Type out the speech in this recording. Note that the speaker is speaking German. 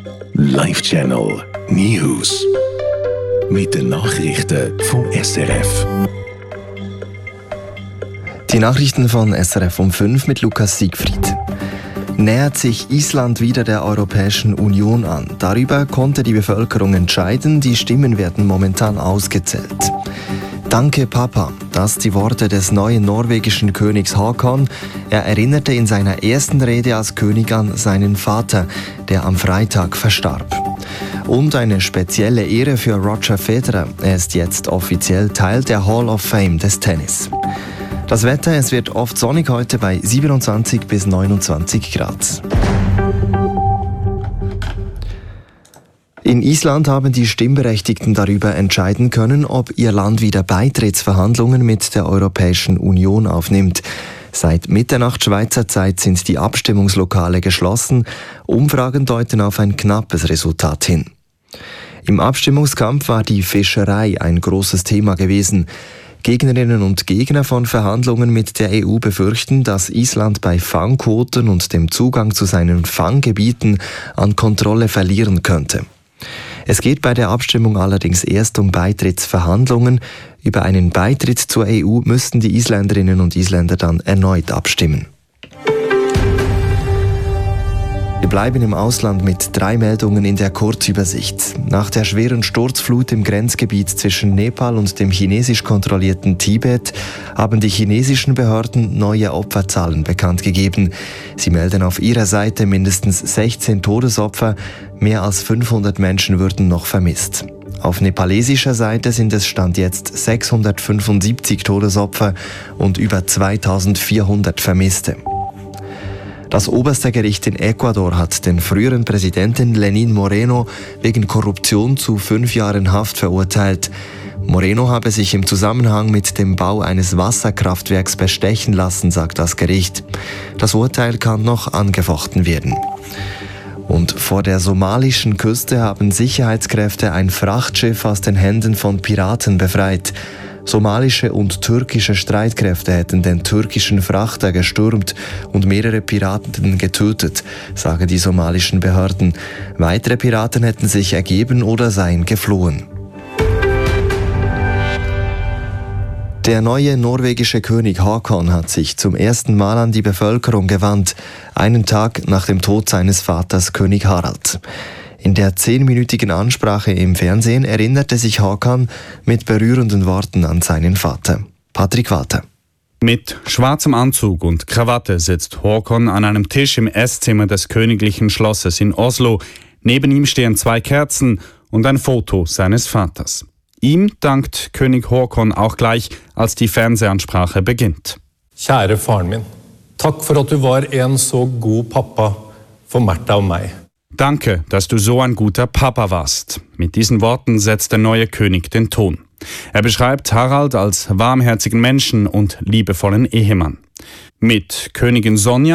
Live Channel News. Mit den Nachrichten von SRF. Die Nachrichten von SRF um 5 mit Lukas Siegfried. Nähert sich Island wieder der Europäischen Union an? Darüber konnte die Bevölkerung entscheiden, die Stimmen werden momentan ausgezählt. Danke Papa, das die Worte des neuen norwegischen Königs Haakon. Er erinnerte in seiner ersten Rede als König an seinen Vater, der am Freitag verstarb. Und eine spezielle Ehre für Roger Federer. Er ist jetzt offiziell Teil der Hall of Fame des Tennis. Das Wetter, es wird oft sonnig heute bei 27 bis 29 Grad. In Island haben die Stimmberechtigten darüber entscheiden können, ob ihr Land wieder Beitrittsverhandlungen mit der Europäischen Union aufnimmt. Seit Mitternacht Schweizer Zeit sind die Abstimmungslokale geschlossen. Umfragen deuten auf ein knappes Resultat hin. Im Abstimmungskampf war die Fischerei ein großes Thema gewesen. Gegnerinnen und Gegner von Verhandlungen mit der EU befürchten, dass Island bei Fangquoten und dem Zugang zu seinen Fanggebieten an Kontrolle verlieren könnte. Es geht bei der Abstimmung allerdings erst um Beitrittsverhandlungen. Über einen Beitritt zur EU müssten die Isländerinnen und Isländer dann erneut abstimmen. Wir bleiben im Ausland mit 3 Meldungen in der Kurzübersicht. Nach der schweren Sturzflut im Grenzgebiet zwischen Nepal und dem chinesisch kontrollierten Tibet haben die chinesischen Behörden neue Opferzahlen bekannt gegeben. Sie melden auf ihrer Seite mindestens 16 Todesopfer, mehr als 500 Menschen würden noch vermisst. Auf nepalesischer Seite sind es Stand jetzt 675 Todesopfer und über 2400 Vermisste. Das oberste Gericht in Ecuador hat den früheren Präsidenten Lenín Moreno wegen Korruption zu 5 Jahren Haft verurteilt. Moreno habe sich im Zusammenhang mit dem Bau eines Wasserkraftwerks bestechen lassen, sagt das Gericht. Das Urteil kann noch angefochten werden. Und vor der somalischen Küste haben Sicherheitskräfte ein Frachtschiff aus den Händen von Piraten befreit. Somalische und türkische Streitkräfte hätten den türkischen Frachter gestürmt und mehrere Piraten getötet, sagen die somalischen Behörden. Weitere Piraten hätten sich ergeben oder seien geflohen. Der neue norwegische König Haakon hat sich zum ersten Mal an die Bevölkerung gewandt, einen Tag nach dem Tod seines Vaters König Harald. In der 10-minütigen Ansprache im Fernsehen erinnerte sich Haakon mit berührenden Worten an seinen Vater. Patrick Walter. Mit schwarzem Anzug und Krawatte sitzt Haakon an einem Tisch im Esszimmer des königlichen Schlosses in Oslo. Neben ihm stehen 2 Kerzen und ein Foto seines Vaters. Ihm dankt König Haakon auch gleich, als die Fernsehansprache beginnt. Kjære faren min, takk for at du var en så god pappa for Märtha und mig. Danke, dass du so ein guter Papa warst. Mit diesen Worten setzt der neue König den Ton. Er beschreibt Harald als warmherzigen Menschen und liebevollen Ehemann. Mit Königin Sonja